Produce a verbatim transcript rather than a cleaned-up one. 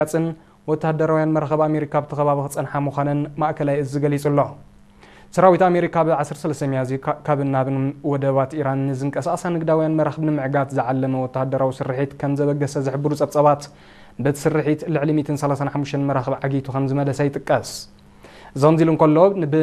ጽን ወታደራውያን መረኸብ አሜሪካ ብተኸባቢ ጽንሐ ምዃነን ማእከላይ እዚ ገሊጹ ኣሎ ሰራዊት አሜሪካ ብ13 ሚያዝያ ካብናብን ወደባት ኢራን ዝንቀሳቀሳ ንግዳውያን መረኸብ ንምዕጋት ዝዓለመ ወታደራዊ ስርሒት ከም ዘበገሰ ዝሕብሩ ጸብጸባት በቲ ስርሒት ልዕሊ مئتين وثلاثين وخمسة መረኸብ ዓጊቱ ከም ዝመለሰ ይጥቀስ ዞምዚሉን ከሎ